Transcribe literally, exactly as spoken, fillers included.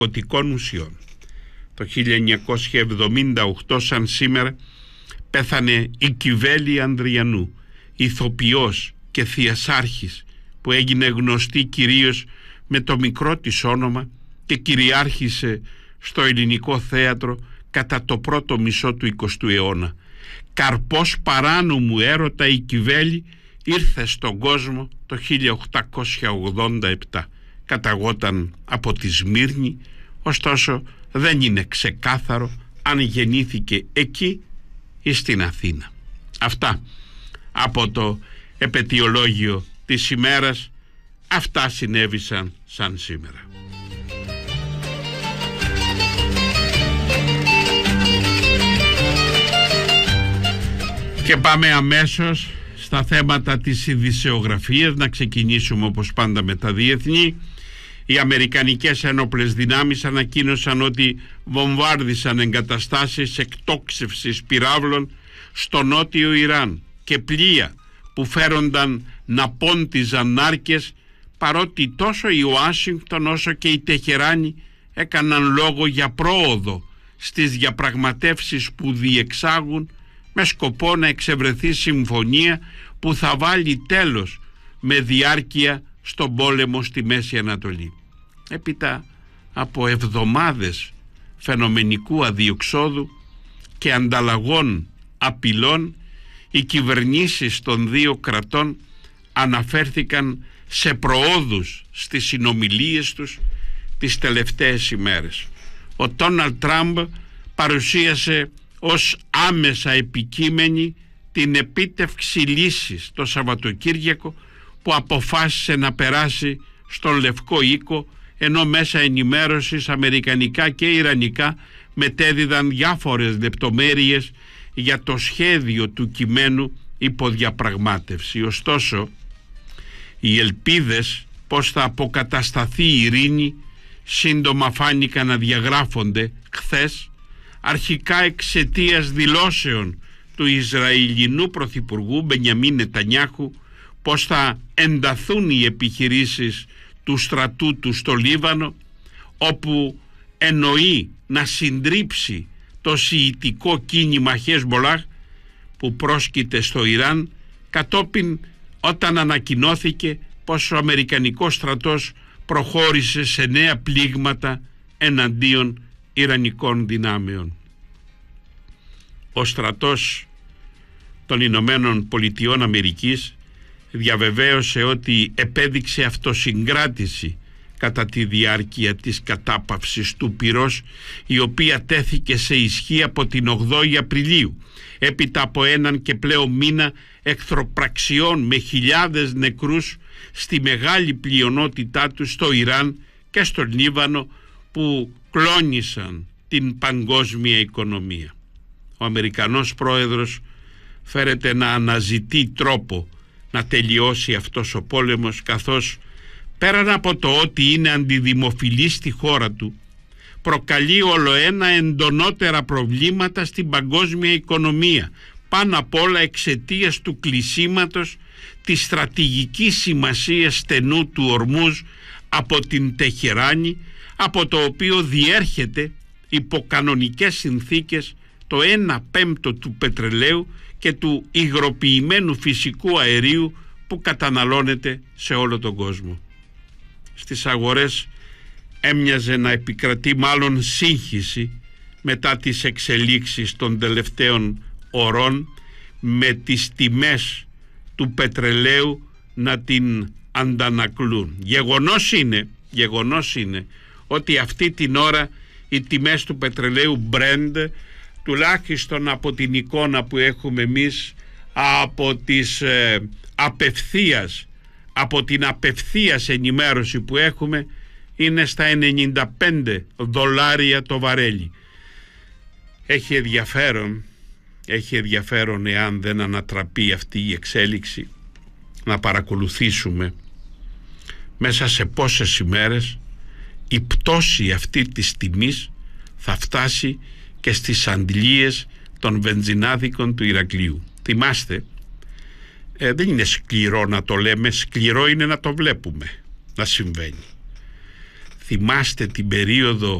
ναρκωτικών ουσιών. Το χίλια εννιακόσια εβδομήντα οκτώ, σαν σήμερα, πέθανε η Κιβέλη Ανδριανού, ηθοποιός και θειασάρχης που έγινε γνωστή κυρίως με το μικρό της όνομα και κυριάρχησε στο ελληνικό θέατρο κατά το πρώτο μισό του εικοστού αιώνα. Καρπός παράνομου έρωτα η Κιβέλη ήρθε στον κόσμο το χίλια οκτακόσια ογδόντα επτά. Καταγόταν από τη Σμύρνη, ωστόσο δεν είναι ξεκάθαρο αν γεννήθηκε εκεί ή στην Αθήνα. Αυτά από το επετειολόγιο της ημέρας. Αυτά συνέβησαν σαν σήμερα. Και πάμε αμέσως στα θέματα της ειδησεογραφίας. Να ξεκινήσουμε όπως πάντα με τα διεθνή. Οι αμερικανικές ένοπλες δυνάμεις ανακοίνωσαν ότι βομβάρδισαν εγκαταστάσεις εκτόξευσης πυράβλων στο νότιο Ιράν και πλοία που φέρονταν να πόντιζαν νάρκες, παρότι τόσο η Ουάσιγκτον όσο και η Τεχεράνη έκαναν λόγο για πρόοδο στις διαπραγματεύσεις που διεξάγουν με σκοπό να εξευρεθεί συμφωνία που θα βάλει τέλος με διάρκεια στον πόλεμο στη Μέση Ανατολή. Έπειτα από εβδομάδες φαινομενικού αδιεξόδου και ανταλλαγών απειλών, οι κυβερνήσεις των δύο κρατών αναφέρθηκαν σε προόδους στις συνομιλίες τους τις τελευταίες ημέρες. Ο Ντόναλντ Τραμπ παρουσίασε ως άμεσα επικείμενη την επίτευξη λύσης το Σαββατοκύριακο που αποφάσισε να περάσει στον Λευκό Οίκο, ενώ μέσα ενημέρωσης αμερικανικά και ιρανικά μετέδιδαν διάφορες λεπτομέρειες για το σχέδιο του κειμένου υποδιαπραγμάτευση. Ωστόσο, οι ελπίδες πως θα αποκατασταθεί η ειρήνη σύντομα φάνηκαν να διαγράφονται χθες, αρχικά εξαιτίας δηλώσεων του Ισραηλινού Πρωθυπουργού Μπενιαμίν Νετανιάχου πως θα ενταθούν οι επιχειρήσεις του στρατού του στο Λίβανο, όπου εννοεί να συντρίψει το σιητικό κίνημα Χεσμολάχ που πρόσκειται στο Ιράν, κατόπιν όταν ανακοινώθηκε πως ο Αμερικανικός στρατός προχώρησε σε νέα πλήγματα εναντίον Ιρανικών δυνάμεων. Ο στρατός των Ηνωμένων Πολιτειών Αμερικής διαβεβαίωσε ότι επέδειξε αυτοσυγκράτηση κατά τη διάρκεια της κατάπαυσης του πυρός, η οποία τέθηκε σε ισχύ από την ογδόη Απριλίου, έπειτα από έναν και πλέον μήνα εχθροπραξιών με χιλιάδες νεκρούς στη μεγάλη πλειονότητά τους στο Ιράν και στο Λίβανο, που κλώνησαν την παγκόσμια οικονομία. Ο Αμερικανός πρόεδρος φέρεται να αναζητεί τρόπο να τελειώσει αυτός ο πόλεμος, καθώς πέραν από το ότι είναι αντιδημοφιλής στη χώρα του, προκαλεί ολοένα εντονότερα προβλήματα στην παγκόσμια οικονομία, πάνω απ' όλα εξαιτίας του κλεισίματος της στρατηγικής σημασίας στενού του Ορμούζ από την Τεχεράνη, από το οποίο διέρχεται υπό κανονικές συνθήκες το ένα πέμπτο του πετρελαίου και του υγροποιημένου φυσικού αερίου που καταναλώνεται σε όλο τον κόσμο. Στις αγορές έμοιαζε να επικρατεί μάλλον σύγχυση μετά τις εξελίξεις των τελευταίων ωρών, με τις τιμές του πετρελαίου να την αντανακλούν. Γεγονός είναι, γεγονός είναι ότι αυτή την ώρα οι τιμές του πετρελαίου Brent, τουλάχιστον από την εικόνα που έχουμε εμείς από τις ε, απευθείας από την απευθείας ενημέρωση που έχουμε, είναι στα ενενήντα πέντε δολάρια το βαρέλι. Έχει ενδιαφέρον έχει ενδιαφέρον εάν δεν ανατραπεί αυτή η εξέλιξη, να παρακολουθήσουμε μέσα σε πόσες ημέρες η πτώση αυτή της τιμής θα φτάσει και στις αντλίες των βενζινάδικων του Ηρακλείου. Θυμάστε, ε, δεν είναι σκληρό να το λέμε, σκληρό είναι να το βλέπουμε να συμβαίνει. θυμάστε την περίοδο